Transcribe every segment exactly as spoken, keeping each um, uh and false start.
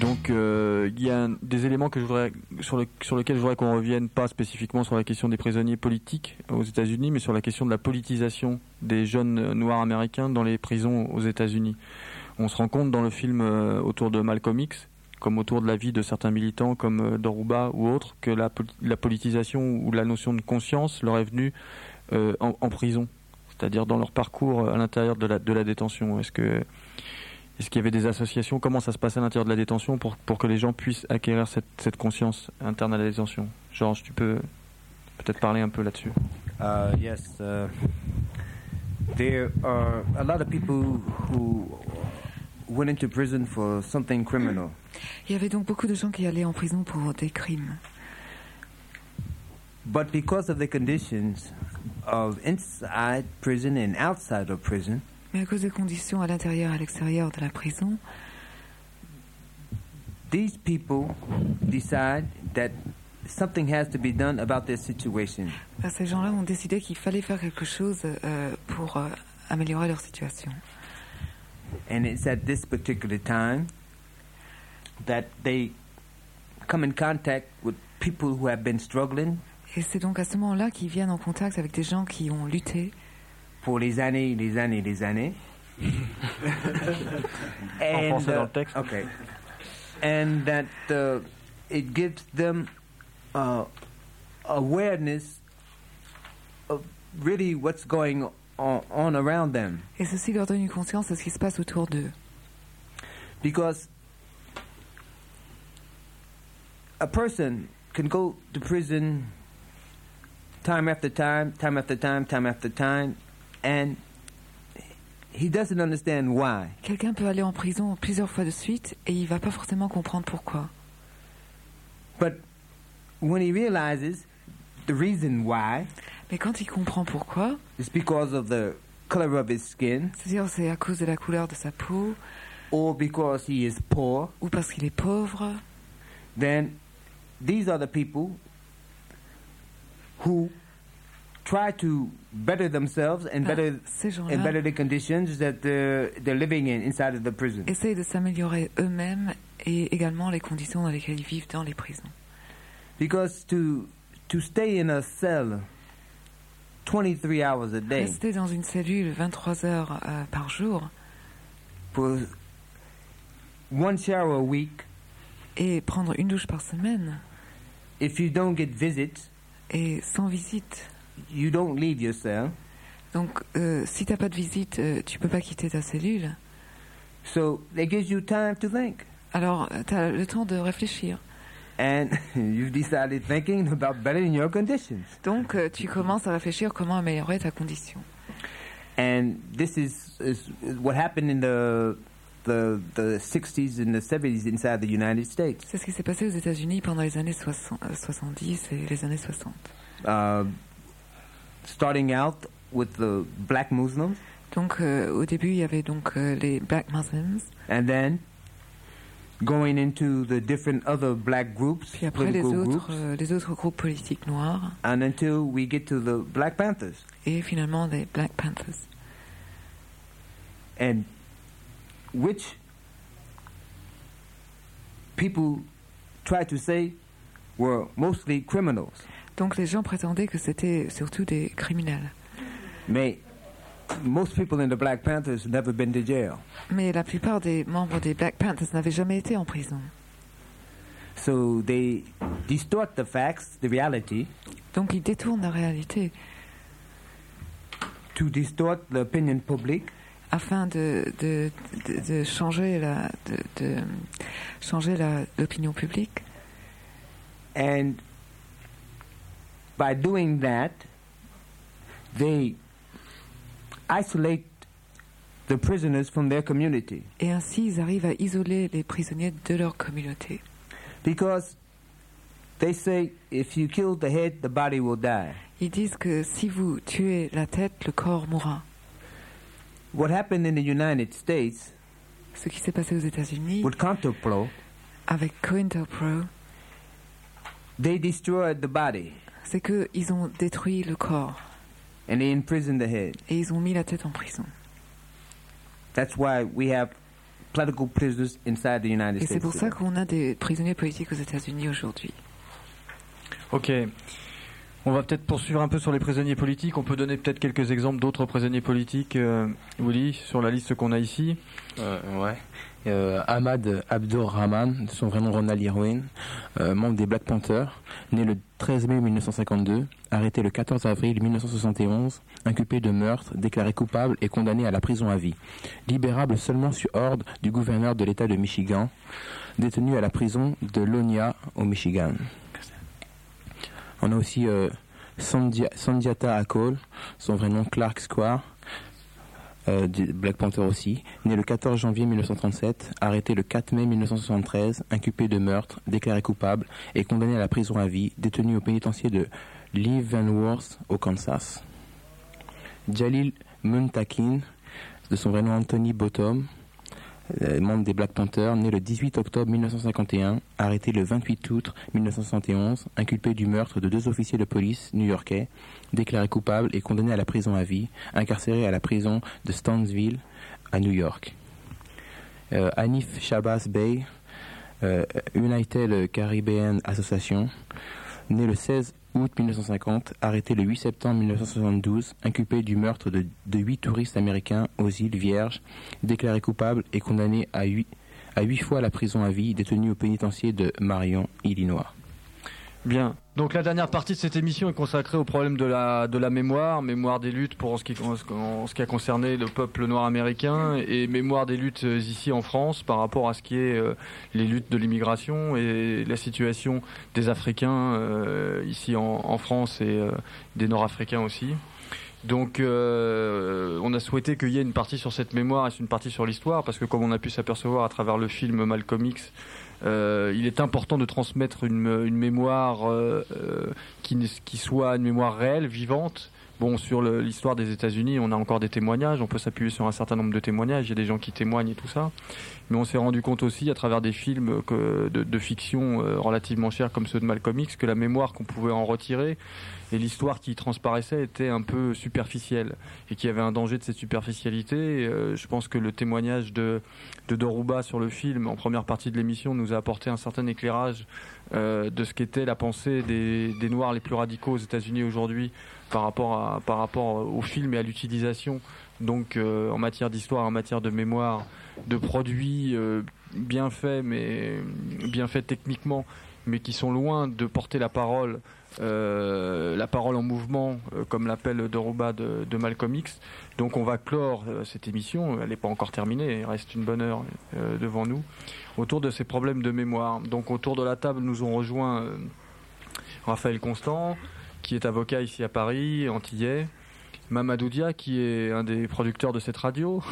Donc il euh, y a un, des éléments que je voudrais, sur, le, sur lesquels je voudrais qu'on revienne, pas spécifiquement sur la question des prisonniers politiques aux États-Unis, mais sur la question de la politisation des jeunes noirs américains dans les prisons aux États-Unis. On se rend compte dans le film euh, autour de Malcolm X, comme autour de la vie de certains militants comme euh, Doroba ou autres, que la, la politisation ou la notion de conscience leur est venue euh, en, en prison, c'est-à-dire dans leur parcours à l'intérieur de la, de la détention. Est-ce que Est-ce qu'il y avait des associations? Comment ça se passait à l'intérieur de la détention pour, pour que les gens puissent acquérir cette, cette conscience interne à la détention? Georges, tu peux peut-être parler un peu là-dessus. Uh, yes. Uh, there are a lot of people who went into prison for something criminal. Il y avait donc beaucoup de gens qui allaient en prison pour des crimes. But because of the conditions of inside prison and outside of prison, mais à cause des conditions à l'intérieur et à l'extérieur de la prison, these people decide that something has to be done about their situation. Ces gens-là ont décidé qu'il fallait faire quelque chose euh, pour euh, améliorer leur situation. And it's at this particular time that they come in contact with people who have been struggling. Et c'est donc à ce moment-là qu'ils viennent en contact avec des gens qui ont lutté pour les années, les années, les années. En français dans le texte. Okay. And that uh, it gives them uh, awareness of really what's going on, on around them. Et ceci leur donne une conscience de ce qui se passe autour d'eux. Because a person can go to prison time after time, time after time, time after time, and he doesn't understand why. Quelqu'un peut aller en prison plusieurs fois de suite et il va pas forcément comprendre pourquoi. But when he realizes the reason why, mais quand il comprend pourquoi, it's because of the color of his skin, c'est-à-dire c'est à cause de la couleur de sa peau, or because he is poor, ou parce qu'il est pauvre, then these are the people who try to better themselves and better ah, and better the conditions that they're, they're living in inside of the prison. Essayent de s'améliorer eux-mêmes et également les conditions dans lesquelles ils vivent dans les prisons. Because to to stay in a cell twenty-three hours a day. Rester dans une cellule vingt-trois heures euh, par jour. For one shower a week. Et prendre une douche par semaine. If you don't get visits. Et sans visite. You don't leave your cell. Donc, euh, si t'as pas de visite, euh, tu peux pas quitter ta cellule. So it gives you time to think. Alors, t'as le temps de réfléchir. And you've decided thinking about bettering your conditions. Donc, euh, tu commences à réfléchir comment améliorer ta condition. And this is, is what happened in the the the sixties and the seventies inside the United States. C'est ce qui s'est passé aux États-Unis pendant les années soixante-dix et les années soixante. Uh, starting out with the black Muslims. Donc euh, au début il y avait donc euh, les black Muslims. And then going into the different other black groups. Puis après les autres euh, les autres groupes politiques noirs. And until we get to the Black Panthers. Et finalement les Black Panthers. And which people try to say were mostly criminals. Donc les gens prétendaient que c'était surtout des criminels. Mais most people in the Black Panthers never been to jail. Mais la plupart des membres des Black Panthers n'avaient jamais été en prison. So they distort the facts, the reality. Donc ils détournent la réalité. To distort the opinion public. Afin de, de, de, de changer la de, de changer la l'opinion publique. And by doing that, they isolate the prisoners from their community. Et ainsi, ils arrivent à isoler les prisonniers de leur communauté. Because they say, if you kill the head, the body will die. Ils disent que si vous tuez la tête, le corps mourra. What happened in the United States, ce qui s'est passé aux États-Unis, with COINTELPRO, avec COINTELPRO, they destroyed the body. C'est que ils ont détruit le corps. And they imprisoned the head. Et ils ont mis la tête en prison. That's why we have political prisoners inside the United Et States. c'est pour ça qu'on a des prisonniers politiques aux États-Unis aujourd'hui. Ok. On va peut-être poursuivre un peu sur les prisonniers politiques. On peut donner peut-être quelques exemples d'autres prisonniers politiques, euh, Willy, sur la liste qu'on a ici. Euh, ouais. Euh, Ahmad Abdur-Rahman, de son vrai nom Ronald Irwin, euh, membre des Black Panthers, né le treize mai mille neuf cent cinquante-deux, arrêté le quatorze avril mille neuf cent soixante et onze, inculpé de meurtre, déclaré coupable et condamné à la prison à vie. Libérable seulement sur ordre du gouverneur de l'État de Michigan, détenu à la prison de Lonia au Michigan. On a aussi euh, Sandia, Sandiata Akol, son vrai nom Clark Square, euh, du Black Panther aussi, né le quatorze janvier mille neuf cent trente-sept, arrêté le quatre mai mille neuf cent soixante-treize, inculpé de meurtre, déclaré coupable et condamné à la prison à vie, détenu au pénitencier de Leavenworth au Kansas. Jalil Muntakin, de son vrai nom Anthony Bottom, Euh, membre des Black Panthers, né le dix-huit octobre mille neuf cent cinquante et un, arrêté le vingt-huit août mille neuf cent soixante et onze, inculpé du meurtre de deux officiers de police new-yorkais, déclaré coupable et condamné à la prison à vie, incarcéré à la prison de Stanksville à New York. Euh, Hanif Shabazz Bey, euh, United Caribbean Association, né le seize août mille neuf cent cinquante, arrêté le huit septembre mille neuf cent soixante-douze, inculpé du meurtre de, de huit touristes américains aux îles Vierges, déclaré coupable et condamné à huit, à huit fois la prison à vie, détenu au pénitencier de Marion, Illinois. Bien. Donc la dernière partie de cette émission est consacrée au problème de la de la mémoire, mémoire des luttes pour en ce qui en ce qui a concerné le peuple noir américain et mémoire des luttes ici en France par rapport à ce qui est euh, les luttes de l'immigration et la situation des Africains euh, ici en, en France et euh, des Nord-Africains aussi. Donc euh, on a souhaité qu'il y ait une partie sur cette mémoire et une partie sur l'histoire parce que comme on a pu s'apercevoir à travers le film Malcolm X, Euh, il est important de transmettre une, une mémoire euh, euh, qui, qui soit une mémoire réelle, vivante. Bon, sur le, l'histoire des États-Unis, on a encore des témoignages, on peut s'appuyer sur un certain nombre de témoignages, il y a des gens qui témoignent et tout ça. Mais on s'est rendu compte aussi, à travers des films que, de, de fiction euh, relativement chers comme ceux de Malcolm X, que la mémoire qu'on pouvait en retirer et l'histoire qui transparaissait était un peu superficielle et qu'il y avait un danger de cette superficialité. Euh, je pense que le témoignage de, de Doroba sur le film, en première partie de l'émission, nous a apporté un certain éclairage euh, de ce qu'était la pensée des, des Noirs les plus radicaux aux États-Unis aujourd'hui par rapport à, par rapport au film et à l'utilisation donc euh, en matière d'histoire, en matière de mémoire, de produits euh, bien faits, mais bien faits techniquement, mais qui sont loin de porter la parole, euh, la parole en mouvement, euh, comme l'appelle Doroba de, de Malcolm X. Donc on va clore euh, cette émission, elle n'est pas encore terminée, il reste une bonne heure euh, devant nous, autour de ces problèmes de mémoire. Donc autour de la table nous ont rejoint euh, Raphaël Constant, qui est avocat ici à Paris, antillais, Mamadou Dia, qui est un des producteurs de cette radio,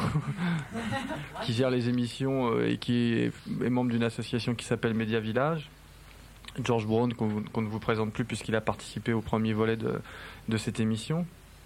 qui gère les émissions euh, et qui est, est membre d'une association qui s'appelle Média Village, George Brown, qu'on, qu'on ne vous présente plus puisqu'il a participé au premier volet de, de cette émission.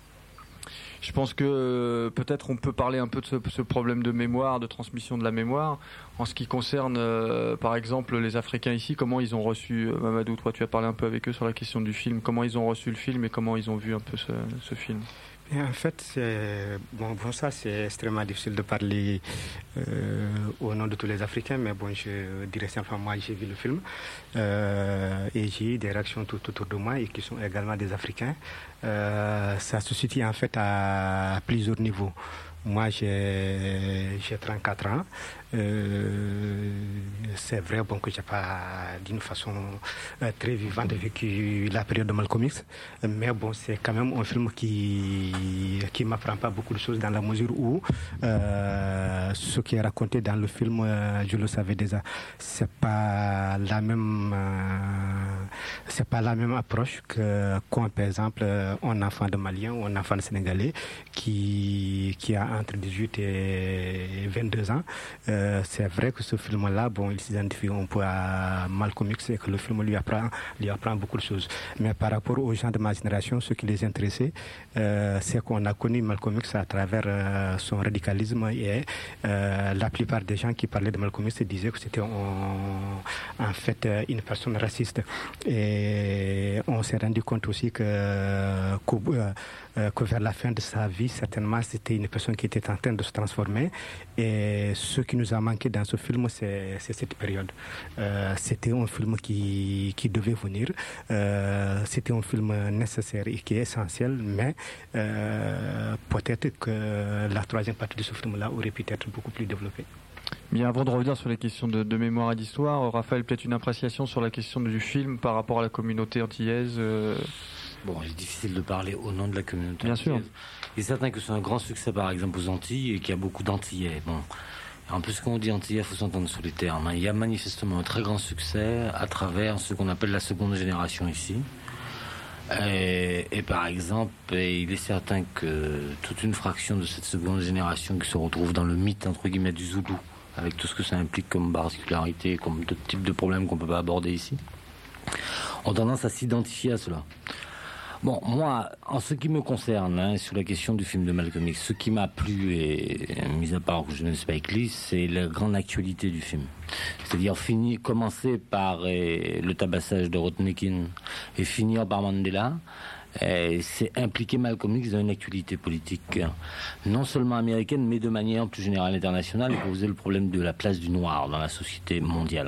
Je pense que euh, peut-être on peut parler un peu de ce, ce problème de mémoire, de transmission de la mémoire, en ce qui concerne euh, par exemple les Africains ici, comment ils ont reçu, euh, Mamadou, toi tu as parlé un peu avec eux sur la question du film, comment ils ont reçu le film et comment ils ont vu un peu ce, ce film. Et en fait, c'est, bon, bon, ça c'est extrêmement difficile de parler euh, au nom de tous les Africains, mais bon, je dirais simplement, moi j'ai vu le film euh, et j'ai eu des réactions tout autour de moi et qui sont également des Africains. Euh, ça se situe en fait à plusieurs niveaux. Moi, j'ai, j'ai trente-quatre ans. Euh, c'est vrai bon, que je n'ai pas, d'une façon euh, très vivante, vécu la période de Malcolm X. Mais bon, c'est quand même un film qui ne m'apprend pas beaucoup de choses dans la mesure où euh, ce qui est raconté dans le film, euh, je le savais déjà. Ce n'est pas la même, euh, c'est pas la même approche que quand, par exemple, un enfant de Malien ou un enfant de Sénégalais qui, qui a entre dix-huit et vingt-deux ans. Euh, c'est vrai que ce film-là, bon, il s'identifie un peu à Malcolm X et que le film lui apprend, lui apprend beaucoup de choses. Mais par rapport aux gens de ma génération, ce qui les intéressait, euh, c'est qu'on a connu Malcolm X à travers euh, son radicalisme et euh, la plupart des gens qui parlaient de Malcolm X disaient que c'était en, en fait une personne raciste. Et on s'est rendu compte aussi que, que, euh, que vers la fin de sa vie, certainement, c'était une personne qui était en train de se transformer. Et ce qui nous a manqué dans ce film, c'est, c'est cette période. Euh, c'était un film qui, qui devait venir. Euh, c'était un film nécessaire et qui est essentiel, mais euh, peut-être que la troisième partie de ce film-là aurait pu être beaucoup plus développée. Bien, avant de revenir sur les questions de, de mémoire et d'histoire, Raphaël, peut-être une appréciation sur la question du film par rapport à la communauté antillaise euh... Bon, c'est difficile de parler au nom de la communauté Bien antillaise. sûr. Il est certain que c'est un grand succès, par exemple, aux Antilles, et qu'il y a beaucoup d'Antillais. Bon. En plus, quand on dit Antillais, il faut s'entendre sur les termes. Il y a manifestement un très grand succès à travers ce qu'on appelle la seconde génération ici. Et, et par exemple, et il est certain que toute une fraction de cette seconde génération qui se retrouve dans le mythe, entre guillemets, du zoulou, avec tout ce que ça implique comme particularité, comme d'autres types de problèmes qu'on ne peut pas aborder ici, ont tendance à s'identifier à cela. Bon, moi, en ce qui me concerne, hein, sur la question du film de Malcolm X, ce qui m'a plu, et mis à part que je ne sais pas écrit, c'est la grande actualité du film. C'est-à-dire finir, commencer par eh, le tabassage de Rotnekin et finir par Mandela. Et c'est impliquer Malcolm X dans une actualité politique non seulement américaine, mais de manière plus générale internationale, et poser le problème de la place du noir dans la société mondiale.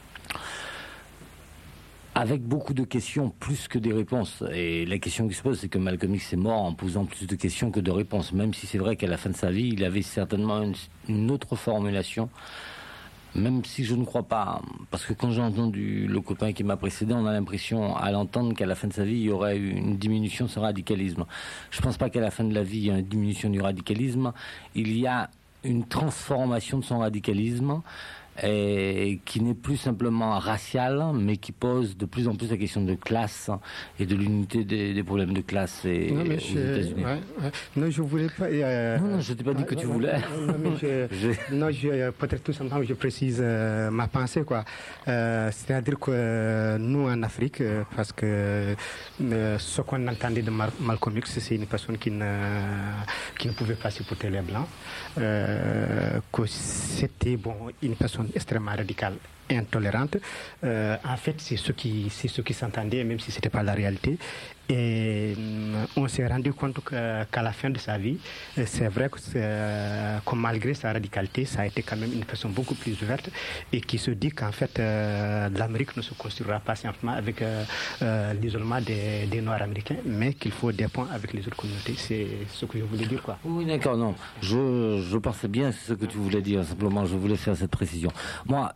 Avec beaucoup de questions plus que des réponses. Et la question qui se pose, c'est que Malcolm X est mort en posant plus de questions que de réponses, même si c'est vrai qu'à la fin de sa vie, il avait certainement une, une autre formulation, même si je ne crois pas, parce que quand j'ai entendu le copain qui m'a précédé, on a l'impression à l'entendre qu'à la fin de sa vie, il y aurait une diminution de son radicalisme. Je ne pense pas qu'à la fin de la vie, il y ait une diminution du radicalisme. Il y a une transformation de son radicalisme, et qui n'est plus simplement racial, mais qui pose de plus en plus la question de classe et de l'unité des, des problèmes de classe et, non, mais aux je, États-Unis. Ouais, ouais. Non, je voulais pas. Euh, non, non, je t'ai pas dit que tu voulais. Non, mais je, je... non, je, peut-être tout simplement, je précise euh, ma pensée, quoi. Euh, c'est-à-dire que euh, nous en Afrique, euh, parce que euh, ce qu'on entendait de Mar- Malcolm X, c'est une personne qui ne, qui ne pouvait pas supporter les blancs, euh, que c'était bon une personne extrêmement radicale, intolérante. Euh, en fait, c'est ce qui, c'est ce qui s'entendait, même si c'était pas la réalité. Et euh, on s'est rendu compte que, qu'à la fin de sa vie, c'est vrai que, c'est, euh, que malgré sa radicalité, ça a été quand même une personne beaucoup plus ouverte et qui se dit qu'en fait, euh, l'Amérique ne se construira pas simplement avec euh, euh, l'isolement des, des Noirs américains, mais qu'il faut des ponts avec les autres communautés. C'est ce que je voulais dire, quoi. Oui, d'accord, non. Je, je pensais bien ce que tu voulais dire, simplement, je voulais faire cette précision. Moi,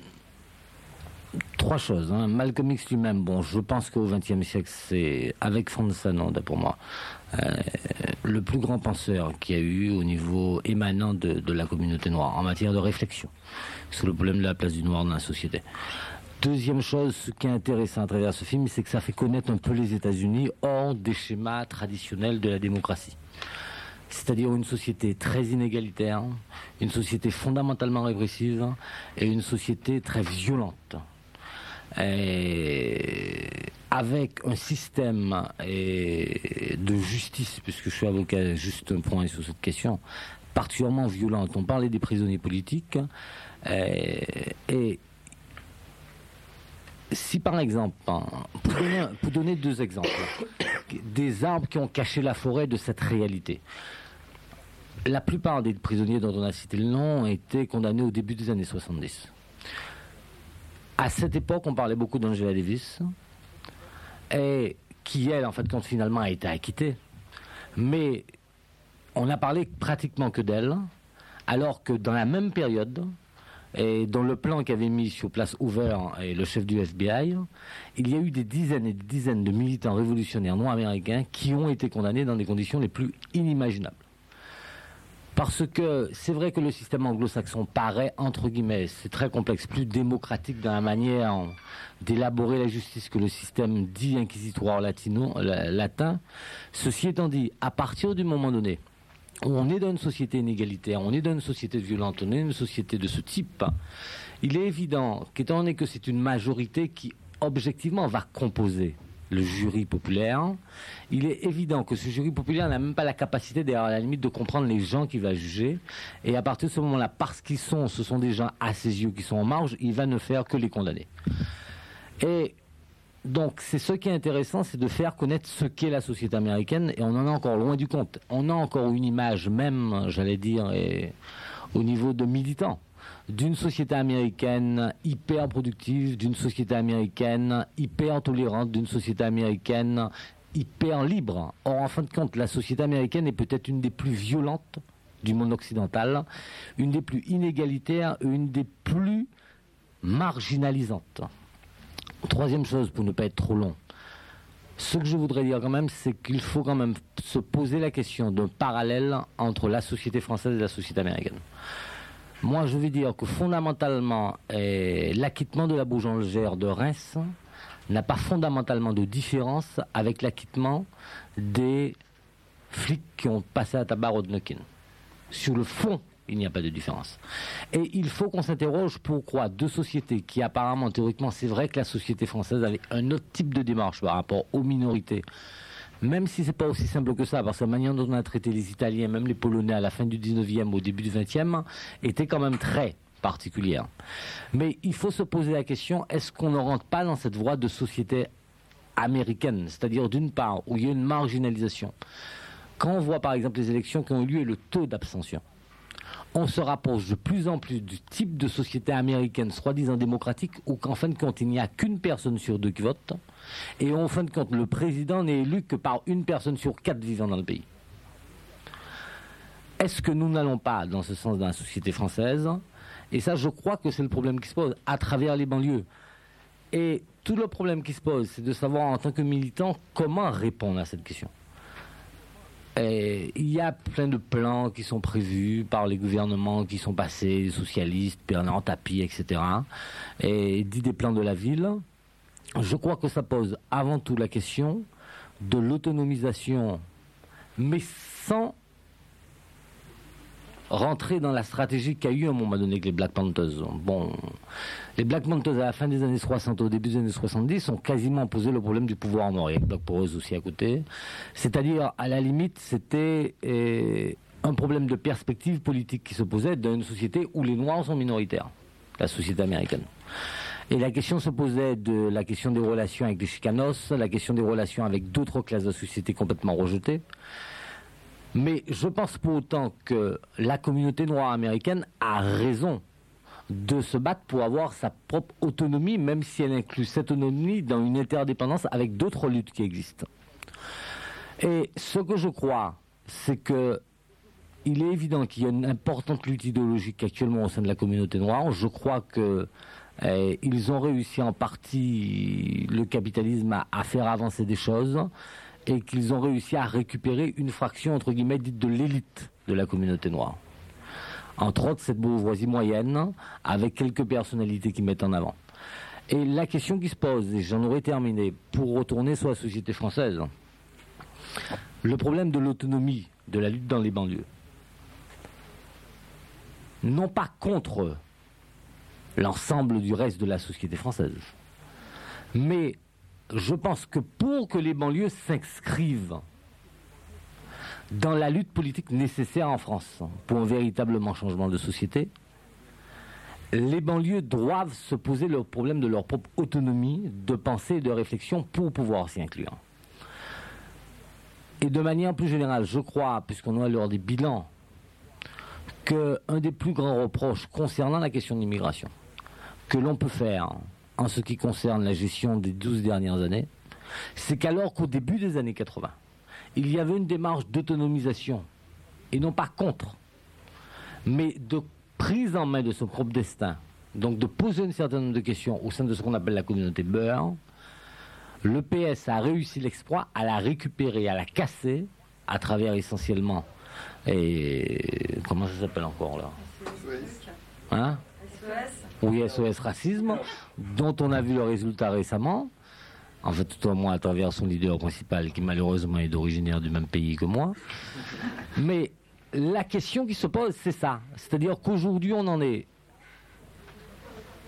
trois choses. Hein. Malcolm X lui-même, bon, je pense qu'au vingtième siècle, c'est, avec Frantz Fanon, pour moi, euh, le plus grand penseur qu'il y a eu au niveau émanant de, de la communauté noire, en matière de réflexion sur le problème de la place du noir dans la société. Deuxième chose, ce qui est intéressant à travers ce film, c'est que ça fait connaître un peu les États-Unis hors des schémas traditionnels de la démocratie. C'est-à-dire une société très inégalitaire, une société fondamentalement répressive et une société très violente. Et avec un système et de justice, puisque je suis avocat, juste un point sur cette question, particulièrement violente. On parlait des prisonniers politiques, et, et si par exemple, pour donner, pour donner deux exemples, des arbres qui ont caché la forêt de cette réalité. La plupart des prisonniers dont on a cité le nom ont été condamnés au début des années soixante-dix. À cette époque, on parlait beaucoup d'Angela Davis, et qui, elle, en fait, quand finalement a été acquittée. Mais on n'a parlé pratiquement que d'elle, alors que dans la même période, et dans le plan qu'avait mis sur place Hoover et le chef du F B I, il y a eu des dizaines et des dizaines de militants révolutionnaires noirs américains qui ont été condamnés dans des conditions les plus inimaginables. Parce que c'est vrai que le système anglo-saxon paraît, entre guillemets, c'est très complexe, plus démocratique dans la manière d'élaborer la justice que le système dit inquisitoire latino, latin. Ceci étant dit, à partir du moment donné où on est dans une société inégalitaire, on est dans une société violente, on est dans une société de ce type, Il est évident qu'étant donné que c'est une majorité qui, objectivement, va composer le jury populaire, il est évident que ce jury populaire n'a même pas la capacité, d'ailleurs, à la limite, de comprendre les gens qu'il va juger. Et à partir de ce moment-là, parce qu'ils sont, ce sont des gens à ses yeux qui sont en marge, il va ne faire que les condamner. Et donc, c'est ce qui est intéressant, c'est de faire connaître ce qu'est la société américaine, et on en est encore loin du compte. On a encore une image, même, j'allais dire, et, au niveau de militants, d'une société américaine hyper productive, d'une société américaine hyper tolérante, d'une société américaine hyper libre. Or, en fin de compte, la société américaine est peut-être une des plus violentes du monde occidental, une des plus inégalitaires, une des plus marginalisantes. Troisième chose, pour ne pas être trop long, ce que je voudrais dire quand même, c'est qu'il faut quand même se poser la question d'un parallèle entre la société française et la société américaine. Moi, je veux dire que fondamentalement, eh, l'acquittement de la bourgangère de Reims n'a pas fondamentalement de différence avec l'acquittement des flics qui ont passé à tabac Rodnokine. Sur le fond, il n'y a pas de différence. Et il faut qu'on s'interroge pourquoi deux sociétés qui apparemment, théoriquement, c'est vrai que la société française avait un autre type de démarche par rapport aux minorités, même si c'est pas aussi simple que ça, parce que la manière dont on a traité les Italiens, même les Polonais à la fin du dix-neuvième, au début du vingtième, était quand même très particulière. Mais il faut se poser la question, est-ce qu'on ne rentre pas dans cette voie de société américaine, c'est-à-dire d'une part, où il y a une marginalisation. Quand on voit par exemple les élections qui ont eu lieu et le taux d'abstention, on se rapproche de plus en plus du type de société américaine, soi-disant démocratique, où qu'en fin de compte, il n'y a qu'une personne sur deux qui vote, et en fin de compte, le président n'est élu que par une personne sur quatre vivant dans le pays. Est-ce que nous n'allons pas dans ce sens dans la société française? Et ça, je crois que c'est le problème qui se pose à travers les banlieues. Et tout le problème qui se pose, c'est de savoir en tant que militant comment répondre à cette question. Et il y a plein de plans qui sont prévus par les gouvernements qui sont passés, les socialistes, Bernard Tapie, et cetera. Et dit des plans de la ville. Je crois que ça pose avant tout la question de l'autonomisation, mais sans rentrer dans la stratégie qu'a eu à un moment donné avec les Black Panthers. Bon, les Black Panthers à la fin des années soixante, au début des années soixante-dix, ont quasiment posé le problème du pouvoir noir. Il y a Black Power aussi à côté. C'est-à-dire, à la limite, c'était eh, un problème de perspective politique qui se posait dans une société où les Noirs sont minoritaires, la société américaine. Et la question se posait de la question des relations avec les Chicanos, la question des relations avec d'autres classes de société complètement rejetées. Mais je pense pour autant que la communauté noire américaine a raison de se battre pour avoir sa propre autonomie, même si elle inclut cette autonomie dans une interdépendance avec d'autres luttes qui existent. Et ce que je crois, c'est que il est évident qu'il y a une importante lutte idéologique actuellement au sein de la communauté noire. Je crois que eh, ils ont réussi en partie, le capitalisme, à, à faire avancer des choses, et qu'ils ont réussi à récupérer une fraction, entre guillemets, dite de l'élite de la communauté noire. Entre autres, cette bourgeoisie moyenne, avec quelques personnalités qui mettent en avant. Et la question qui se pose, et j'en aurais terminé, pour retourner sur la société française, le problème de l'autonomie, de la lutte dans les banlieues, non pas contre l'ensemble du reste de la société française, mais je pense que pour que les banlieues s'inscrivent dans la lutte politique nécessaire en France pour un véritablement changement de société, les banlieues doivent se poser le problème de leur propre autonomie de pensée et de réflexion pour pouvoir s'y inclure. Et de manière plus générale, je crois, puisqu'on est à l'heure des bilans, qu'un des plus grands reproches concernant la question de l'immigration que l'on peut faire en ce qui concerne la gestion des douze dernières années, c'est qu'alors qu'au début des années quatre-vingts, il y avait une démarche d'autonomisation, et non pas contre, mais de prise en main de son propre destin, donc de poser un certain nombre de questions au sein de ce qu'on appelle la communauté beurre, le P S a réussi l'exploit à la récupérer, à la casser, à travers essentiellement, et comment ça s'appelle encore là ? Hein ? S O S. Oui, S O S Racisme, dont on a vu le résultat récemment, en fait tout au moins à travers son leader principal, qui malheureusement est originaire du même pays que moi. Mais la question qui se pose, c'est ça. C'est-à-dire qu'aujourd'hui, on en est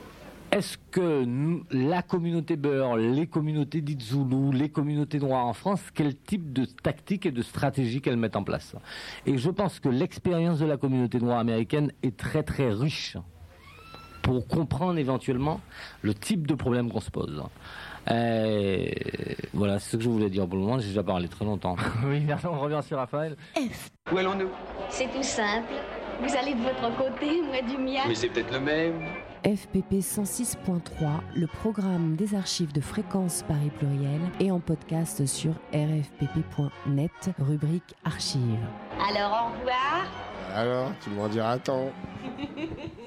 est-ce que nous, la communauté Beurre, les communautés dites Zoulou, les communautés noires en France, quel type de tactique et de stratégie qu'elles mettent en place? Et je pense que l'expérience de la communauté noire américaine est très très riche pour comprendre éventuellement le type de problème qu'on se pose. Et voilà, c'est ce que je voulais dire pour le moment, j'ai déjà parlé très longtemps. Oui, merci, on revient sur Raphaël. F. Où allons-nous? C'est tout simple. Vous allez de votre côté, moi du mien. Mais c'est peut-être le même. F P P cent six point trois, le programme des archives de Fréquence Paris Pluriel, est en podcast sur r f p p point net, rubrique archives. Alors au revoir. Alors, tu m'en diras tant.